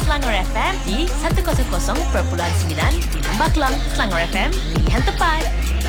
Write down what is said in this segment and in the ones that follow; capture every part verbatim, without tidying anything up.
Selangor F M di seratus perpuluhan sembilan di Lembah Kelang. Selangor F M, pilihan tepat.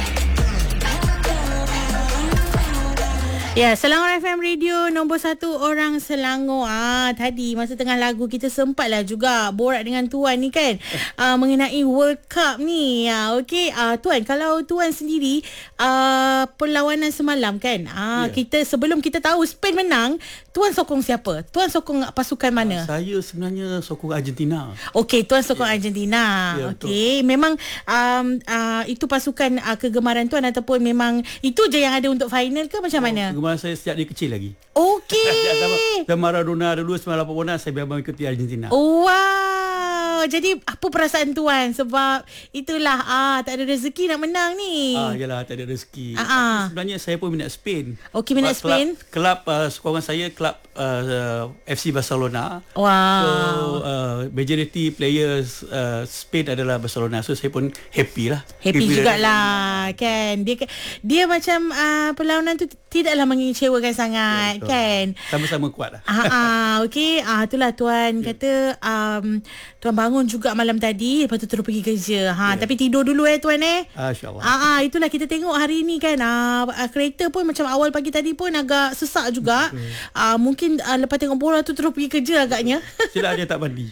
Ya, Selangor F M Radio nombor satu orang Selangor. Ah, tadi masa tengah lagu kita sempatlah juga borak dengan Tuan ni kan. Ah, mengenai World Cup ni. Ya, okey. Ah, Tuan, kalau Tuan sendiri ah, perlawanan semalam kan. Ah, yeah. kita sebelum kita tahu Spain menang, Tuan sokong siapa? Tuan sokong pasukan mana? Uh, saya sebenarnya sokong Argentina. Okey, Tuan sokong yeah. Argentina. Yeah, okey, memang um, uh, itu pasukan uh, kegemaran Tuan ataupun memang itu je yang ada untuk final ke macam oh, mana? Kegemaran saya sejak dia kecil lagi. Okey. Dan Maradona dulu sembilan puluh lapan saya memang ikuti Argentina. Oh, wow. Jadi apa perasaan Tuan sebab itulah ah tak ada rezeki nak menang ni. Ah yalah, tak ada rezeki. Ah, ah. Sebenarnya saya pun minat Spain. Okey, minat Spain. Kelab uh, sokongan saya kelab uh, F C Barcelona. Wow. So uh, majority players uh, Spain adalah Barcelona. So saya pun happy lah. Happy, happy jugalah kan. Dia dia macam uh, perlawanan tu tidaklah mengecewakan sangat ya, kan. Sama-sama kuat lah. Ah, ah okey. Ah itulah Tuan ya. kata um, Tuan bangun juga malam tadi, lepas tu terus pergi kerja. Ha, yeah. Tapi tidur dulu eh Tuan eh. Ah, InsyaAllah. Ah, ah, itulah kita tengok hari ni kan. Ah, kereta pun macam awal pagi tadi pun agak sesak juga. Hmm. Ah, mungkin ah, lepas tengok bola tu terus pergi kerja agaknya. Silap dia tak mandi.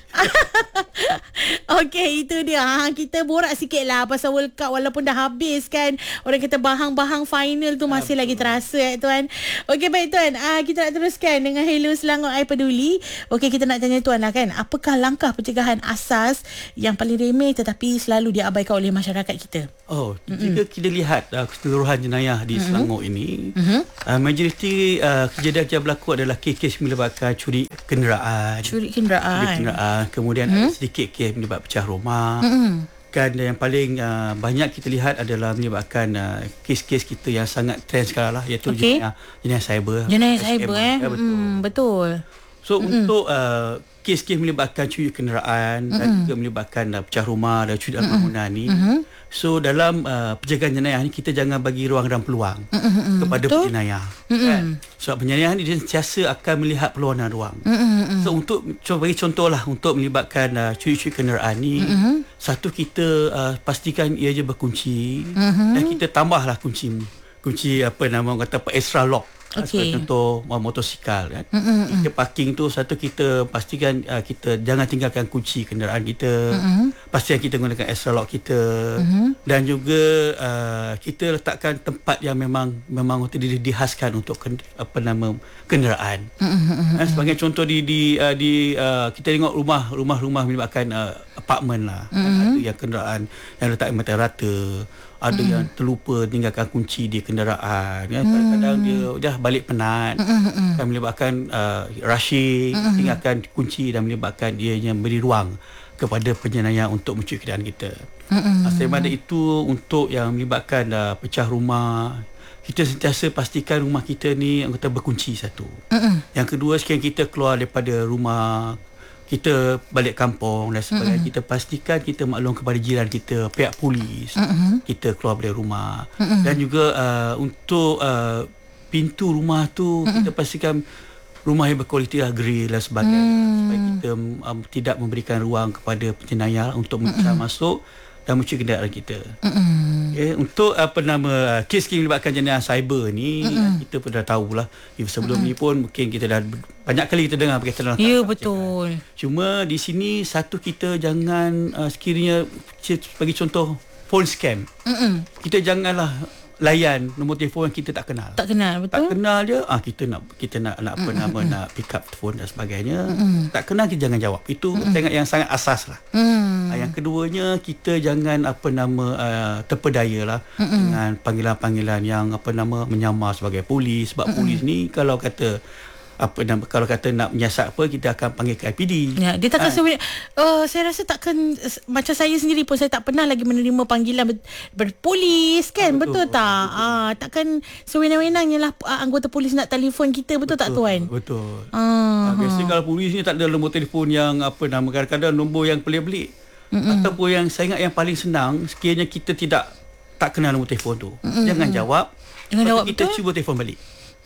Okey, itu dia. Ha, kita borak sikit lah pasal World Cup walaupun dah habis kan. Orang kata bahang-bahang final tu masih ah, lagi terasa eh Tuan. Okey, baik Tuan. Ah, kita nak teruskan dengan Hello Selangor I Peduli. Okey, kita nak tanya Tuan lah kan. Apakah langkah pencegahan asas yang paling remeh tetapi selalu diabaikan oleh masyarakat kita? Oh, jika mm-hmm. kita lihat uh, keseluruhan jenayah di mm-hmm. Selangor ini, mm-hmm. uh, majoriti uh, kejadian yang berlaku adalah kes-kes melibatkan curi kenderaan. Curi kenderaan. Curi kenderaan. Kemudian mm-hmm. ada sedikit kes melibat pecah rumah. Mm-hmm. Kan yang paling uh, banyak kita lihat adalah menyebabkan uh, kes-kes kita yang sangat trend sekarang lah, iaitu okay. jenayah, jenayah cyber. Jenayah cyber eh. Ya, betul. Mm, betul. So mm-hmm. untuk uh, kes-kes melibatkan curi kenderaan mm-hmm. dan juga melibatkan uh, pecah rumah dan curi dalam bangunan ni. Mm-hmm. So dalam uh, pencegahan jenayah ni kita jangan bagi ruang dan peluang mm-hmm. kepada betul? penjenayah. Mm-hmm. Kan? Sebab penjenayah ni dia sentiasa akan melihat peluang dan ruang. Mm-hmm. So untuk cuba bagi contohlah untuk melibatkan uh, curi-curi kenderaan ni, mm-hmm. satu kita uh, pastikan ia je berkunci mm-hmm. dan kita tambahlah kunci kunci apa nama orang kata apa extra lock. Okay. Contoh uh, motosikal kan. Mm-hmm. Kita parking tu satu kita pastikan uh, kita jangan tinggalkan kunci kenderaan kita. Mm-hmm. Pastikan kita gunakan extra lock kita. Mm-hmm. Dan juga uh, kita letakkan tempat yang memang memang untuk dihaskan untuk ken, apa nama kenderaan. Mm-hmm. Uh, sebagai contoh di di uh, di uh, kita tengok rumah rumah-rumah melibatkan uh, apartmen lah. Mm-hmm. Ada yang kenderaan yang letak mata rata. Ada mm-hmm. yang terlupa tinggalkan kunci di kenderaan ya. Kadang-kadang mm-hmm. dia dah balik penat mm-hmm. kan menyebabkan uh, rushing mm-hmm. tinggalkan kunci dan menyebabkan dia yang beri ruang kepada penjenayah untuk mencuri kenderaan kita. Mm-hmm. Selain itu untuk yang melibatkan uh, pecah rumah, kita sentiasa pastikan rumah kita ni yang kata berkunci satu. Mm-hmm. Yang kedua, sekiranya kita keluar daripada rumah, kita balik kampung dan sebagainya, mm-hmm. kita pastikan kita maklum kepada jiran kita, pihak polis, mm-hmm. kita keluar dari rumah. Mm-hmm. Dan juga uh, untuk uh, pintu rumah tu, mm-hmm. kita pastikan rumah yang berkualiti lah, grill dan sebagainya, mm. supaya kita um, tidak memberikan ruang kepada penjenayah untuk mm-hmm. masuk dan mencuri kenderaan kita. Mm-hmm. Okay, untuk apa nama kes yang melibatkan jenayah cyber ni, mm-hmm. kita pun dah tahulah. Sebelum mm-hmm. ni pun mungkin kita dah banyak kali kita dengar berkaitan dengan. Ya, betul. Cuma di sini satu kita jangan uh, sekiranya bagi contoh phone scam. Mm-hmm. Kita janganlah layan nombor telefon yang kita tak kenal. Tak kenal, betul. Tak kenal dia, ah kita nak kita nak nak apa mm-hmm. nama nak pick up telefon dan sebagainya. Mm-hmm. Tak kenal kita jangan jawab. Itu mm-hmm. sangat yang sangat asas lah. Mm. Ah, yang keduanya kita jangan apa nama uh, terpedaya lah mm-hmm. dengan panggilan-panggilan yang apa nama menyamar sebagai polis, sebab mm-hmm. polis ni kalau kata apa nama kalau kata nak menyiasat apa, kita akan panggil ke I P D. Ya, dia takkan ha. sewenang. Uh, saya rasa takkan uh, macam saya sendiri pun saya tak pernah lagi menerima panggilan ber, berpolis kan, ha, betul, betul tak? Ah, uh, takkan sewenang-wenangnya lah uh, anggota polis nak telefon kita, betul, betul tak Tuan? Betul. Uh, uh, biasanya kalau polis ni tak ada nombor telefon yang apa nama, kadang-kadang nombor yang pelik-pelik. Mm-mm. Ataupun yang saya ingat yang paling senang, sekiranya kita tidak tak kenal nombor telefon tu, Mm-mm. jangan jawab. Jangan jawab, kita betul? cuba telefon balik.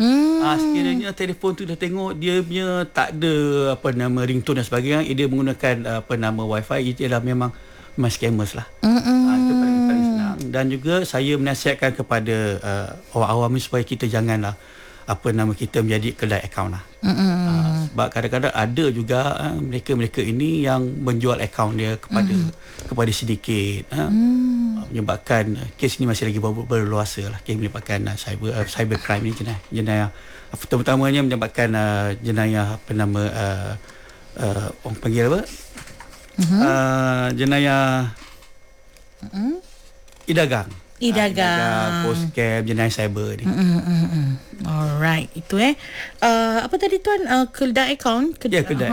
Hmm. Ah, sekiranya telefon tu dah tengok dia punya tak ada apa nama ringtone dan sebagainya, dia menggunakan apa nama wifi, itu adalah memang memang scammers lah. Mm-mm. Ah, itu paling paling senang. Dan juga saya menasihatkan kepada uh, awam-awam ni supaya kita janganlah apa nama kita menjadi kedai akaun lah. Uh, sebab kadang-kadang ada juga uh, mereka-mereka ini yang menjual akaun dia kepada mm. kepada sedikit uh, mm. uh, menyebabkan uh, kes ini masih lagi ber- berluasa lah, kes menyebabkan uh, cyber uh, cyber crime ni jenayah jenayah uh, pertama-tamanya menyebabkan uh, jenayah apa nama uh, uh, orang panggil apa mm-hmm. uh, jenayah mm-hmm. idagang Idagang, post scam, jenayah cyber ni. Mm-mm. Alright, itu eh. Uh, apa tadi tuan? Uh, kedai akaun? Ya, kedai.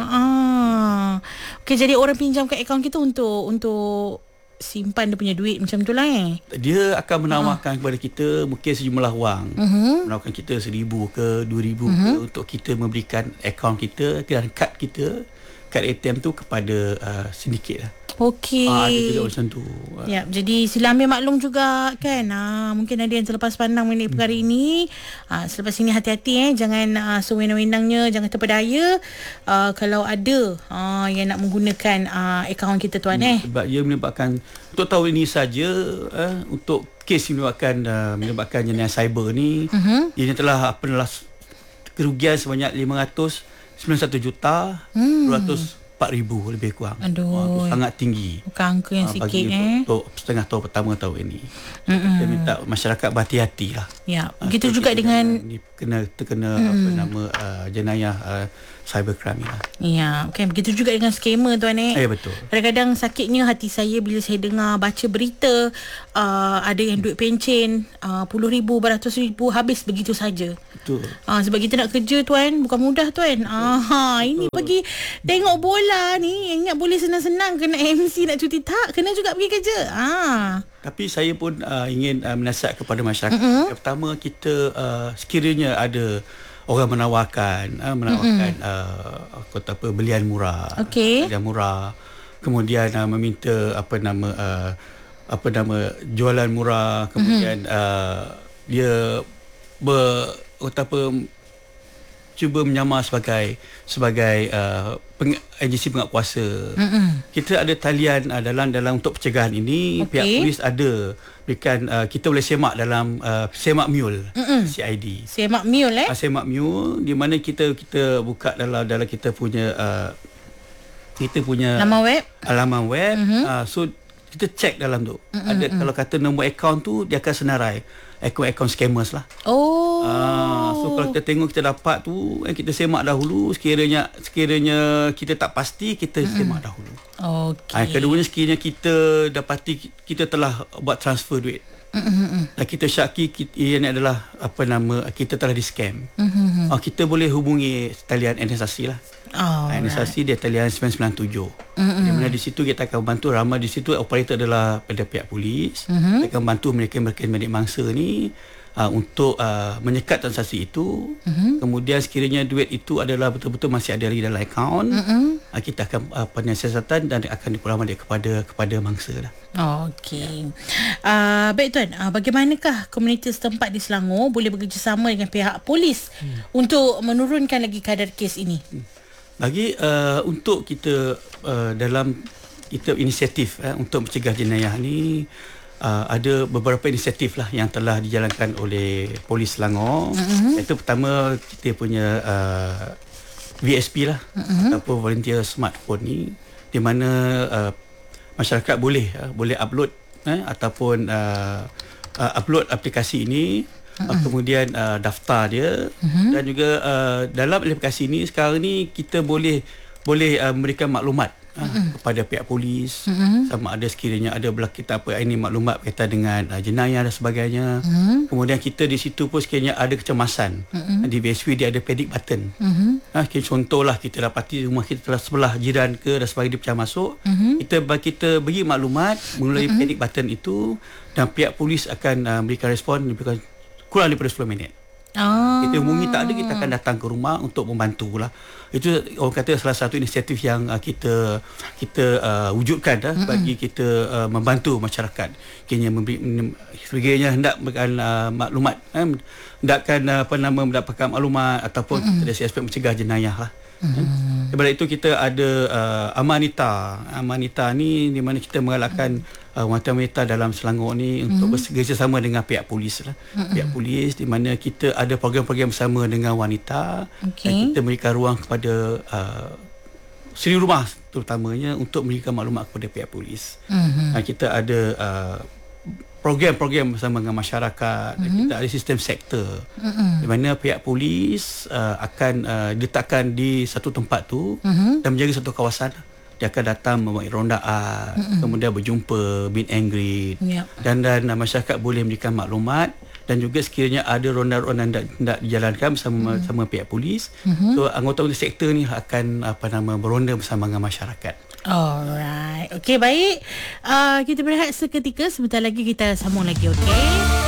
Ah. Okey, jadi orang pinjamkan akaun kita untuk untuk simpan dia punya duit macam tu lah eh. Dia akan menawarkan uh. kepada kita mungkin sejumlah wang. Uh-huh. Menawarkan kita seribu ke dua ribu uh-huh. ke untuk kita memberikan akaun kita dan kad kita, kad A T M tu kepada uh, sindiket lah. Okey. Ah, ada juga macam tu. Ya, jadi sila ambil maklum juga kan. Ah, mungkin ada yang terlepas pandang mengenai perkara hmm. ini. Ah, selepas ini hati-hati eh, jangan ah, sewenang-wenangnya, jangan terpedaya ah, kalau ada ah, yang nak menggunakan ah, akaun kita tuan eh. Sebab ia menyebabkan untuk tahun ini saja eh, untuk kes yang menyebabkan uh, menyebabkan jenayah cyber ni, uh-huh. ia telah apa adalah kerugian sebanyak lima ratus sembilan puluh satu juta dua ratus empat ribu lebih kurang. Aduh. Uh, sangat tinggi. Bukan angka yang uh, sikit bagi eh. Untuk, untuk setengah tahun pertama tahun ini. Mm-mm. Kita minta masyarakat berhati-hati lah. Ya, begitu uh, juga dengan kena terkena mm. apa nama uh, jenayah uh, cybercrime lah. Ya, okay. Begitu juga dengan scammer tuan eh. Ya, betul. Kadang-kadang sakitnya hati saya bila saya dengar baca berita uh, ada yang duit pencen uh, puluh ribu, beratus ribu habis begitu saja. Betul. Uh, sebab kita nak kerja tuan, bukan mudah tuan. Ah, ini pergi tengok bola ni, ingat boleh senang-senang kena M C nak cuti, tak, kena juga pergi kerja. Ah. Tapi saya pun uh, ingin uh, menasihat kepada masyarakat. Mm-hmm. Yang pertama, kita uh, sekiranya ada orang menawarkan uh, menawarkan mm-hmm. uh, kata apa belian murah. Okey. Belian murah. Kemudian uh, meminta apa nama uh, apa nama jualan murah, kemudian mm-hmm. uh, dia ber kata apa cuba menyamar sebagai sebagai uh, peng, agensi penguatkuasa. Mm-hmm. Kita ada talian uh, dalam dalam untuk pencegahan ini, okay. Pihak polis ada berikan uh, kita boleh semak dalam uh, semak mule, mm-hmm. C I D. Semak mule eh? Uh, semak mule di mana kita kita buka dalam dalam kita punya uh, kita punya laman web. Laman web. Mm-hmm. Uh, so kita cek dalam tu. Mm-hmm. Ada kalau kata nombor akaun tu dia akan senarai akaun-akaun scammers lah. Oh. Ah, so kalau kita tengok kita dapat tu, eh, kita semak dahulu. Sekiranya sekiranya kita tak pasti, kita mm-hmm. semak dahulu. Okey. Ah, keduanya sekiranya kita dapati kita telah buat transfer duit. Mm-hmm. Dan kita syaki kita, ini adalah apa nama kita telah di scam. Mm-hmm. Ah, kita boleh hubungi talian Anisasi lah. Oh, Anisasi right. Dia talian sembilan sembilan tujuh. Mm-hmm. Di mana di situ kita akan bantu ramai di situ operator adalah pada pihak polis. Mm-hmm. Kita akan bantu mereka-mereka medik mangsa ni uh, untuk uh, menyekat transaksi itu. Mm-hmm. Kemudian sekiranya duit itu adalah betul-betul masih ada di dalam akaun, mm-hmm. uh, kita akan uh, penyiasatan dan akan diperlaman kepada kepada mangsa lah. Okey. Uh, baik tuan, uh, bagaimanakah komuniti setempat di Selangor boleh bekerjasama dengan pihak polis hmm. untuk menurunkan lagi kadar kes ini? Hmm. Bagi uh, untuk kita uh, dalam kita inisiatif uh, untuk mencegah jenayah ni uh, ada beberapa inisiatif lah yang telah dijalankan oleh Polis Selangor. Mm-hmm. Itu pertama kita punya uh, V S P lah, mm-hmm. ataupun volunteer smartphone ni, di mana uh, masyarakat boleh uh, boleh upload eh, ataupun uh, uh, upload aplikasi ini. Uh-huh. Kemudian uh, daftar dia, uh-huh. dan juga uh, dalam aplikasi ini sekarang ni kita boleh boleh uh, memberikan maklumat uh, uh-huh. kepada pihak polis, uh-huh. sama ada sekiranya ada belah kita apa ini maklumat berkaitan dengan uh, jenayah dan sebagainya. Uh-huh. Kemudian kita di situ pun sekiranya ada kecemasan, uh-huh. di V S P dia ada panic button. Uh-huh. Uh, contohlah kita dapati rumah kita telah sebelah jiran ke dan sebagainya dia pecah masuk, uh-huh. kita kita bagi maklumat melalui uh-huh. panic button itu dan pihak polis akan uh, berikan respon lebih kurang daripada sepuluh minit. Ah. Kita hubungi tak ada, kita akan datang ke rumah untuk membantu lah. Itu orang kata salah satu inisiatif yang uh, kita kita uh, wujudkan uh, bagi kita uh, membantu masyarakat. Kini memberi sebagainya hendak memberikan uh, maklumat, eh, hendakkan uh, apa nama mendapatkan maklumat ataupun mm-hmm. dari aspek mencegah jenayah lah. Mm-hmm. Daripada itu kita ada uh, Amanita. Amanita ni di mana kita menggalakkan uh, wanita-wanita dalam Selangor ni mm-hmm. untuk bekerjasama dengan pihak polis lah. Mm-hmm. Pihak polis di mana kita ada program-program bersama dengan wanita, okay. dan kita memberikan ruang kepada uh, suri rumah terutamanya untuk memberikan maklumat kepada pihak polis. Mm-hmm. Dan kita ada uh, program-program bersama dengan masyarakat, mm-hmm. dan kita ada sistem sektor, mm-hmm. di mana pihak polis uh, akan uh, diletakkan di satu tempat tu, mm-hmm. dan menjaga satu kawasan. Dia akan datang membuat rondaan, mm-hmm. kemudian berjumpa, meet and greet, yep. dan dan uh, masyarakat boleh memberikan maklumat. Dan juga sekiranya ada ronda-ronda yang hendak dijalankan bersama mm-hmm. sama pihak polis, mm-hmm. so anggota sektor ni akan apa nama beronda bersama dengan masyarakat. Alright. Okey, baik. Uh, kita berehat seketika. Sebentar lagi kita sambung lagi, okey?